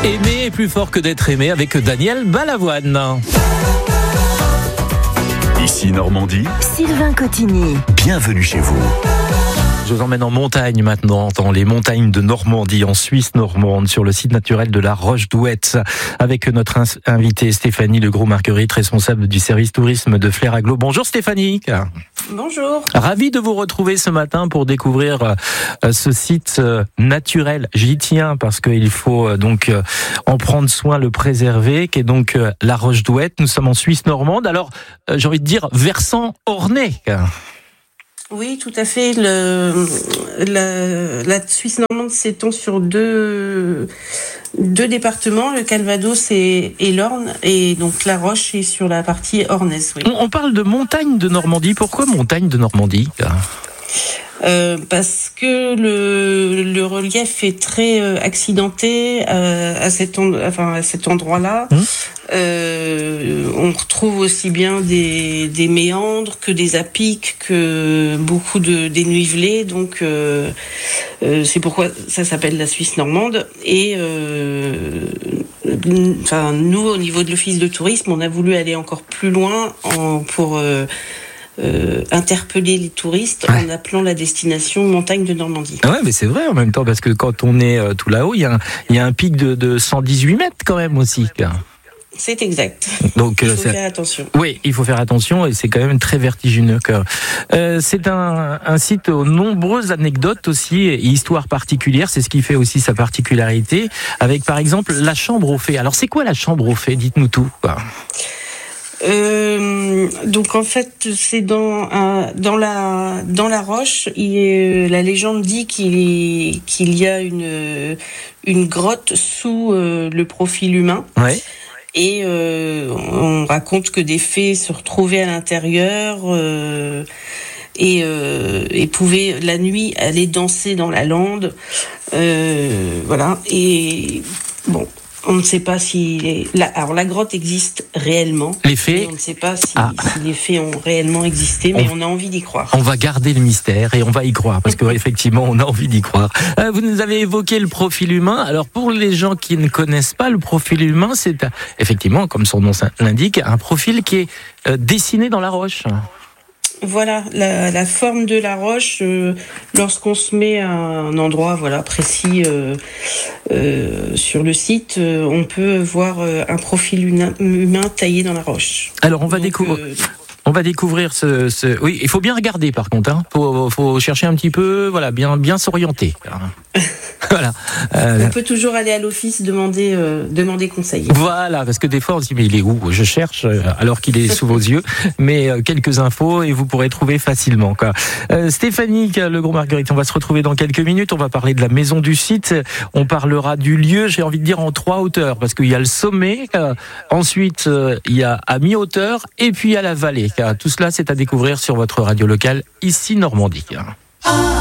Aimer est plus fort que d'être aimé avec Daniel Balavoine. Ici Normandie, Sylvain Cotigny. bienvenue chez vous. Je vous emmène en montagne maintenant, dans les montagnes de Normandie, en Suisse normande, sur le site naturel de la Roche-Douette, avec notre invitée Stéphanie Legros-Marguerite, responsable du service tourisme de Flair Aglo. Bonjour Stéphanie. Bonjour. Ravi de vous retrouver ce matin pour découvrir ce site naturel. J'y tiens parce qu'il faut donc en prendre soin, le préserver, qui est donc la Roche-Douette. Nous sommes en Suisse normande. Alors, j'ai envie de dire versant ornais. Oui, tout à fait. La Suisse normande s'étend sur deux départements, le Calvados et l'Orne, et donc la Roche est sur la partie ornaise. Oui. On parle de montagne de Normandie. Pourquoi montagne de Normandie ? Parce que le relief est très accidenté à cet endroit-là. On retrouve aussi bien des méandres que des à-pics, que beaucoup de dénivelés. Donc c'est pourquoi ça s'appelle la Suisse normande. Et nous, au niveau de l'office de tourisme, on a voulu aller encore plus loin pour interpeller les touristes en appelant la destination Montagne de Normandie. Ouais, mais c'est vrai en même temps, parce que quand on est tout là-haut, il y a un pic de 118 mètres quand même aussi. C'est exact. Donc, il faut faire attention. Oui, il faut faire attention et c'est quand même très vertigineux. C'est un site aux nombreuses anecdotes aussi et histoires particulières. C'est ce qui fait aussi sa particularité. Avec par exemple la chambre au fée. Alors c'est quoi la chambre au fée ? Dites-nous tout. Donc en fait c'est dans la roche. La légende dit qu'il y a une grotte sous le profil humain. Ouais. Et on raconte que des fées se retrouvaient à l'intérieur et pouvaient la nuit aller danser dans la lande. Voilà. Et bon, on ne sait pas si alors la grotte existe réellement. Les fées. On ne sait pas si les fées ont réellement existé, mais on a envie d'y croire. On va garder le mystère et on va y croire parce qu'effectivement on a envie d'y croire. Vous nous avez évoqué le profil humain. Alors pour les gens qui ne connaissent pas le profil humain, c'est effectivement, comme son nom l'indique, un profil qui est dessiné dans la roche. Voilà, la forme de la roche, lorsqu'on se met à un endroit précis sur le site, on peut voir un profil humain taillé dans la roche. Alors on va découvrir ce. Oui, il faut bien regarder par contre. Faut chercher un petit peu, bien s'orienter. Voilà. On peut toujours aller à l'office demander conseil. Voilà, parce que des fois on se dit mais il est où ? Je cherche alors qu'il est sous vos yeux. Mais quelques infos et vous pourrez trouver facilement. Stéphanie Legros-Marguerite, on va se retrouver dans quelques minutes. On va parler de la maison du site. On parlera du lieu. J'ai envie de dire en 3 hauteurs parce qu'il y a le sommet. Ensuite il y a à mi-hauteur et puis il y a la vallée. Tout cela c'est à découvrir sur votre radio locale ici Normandie.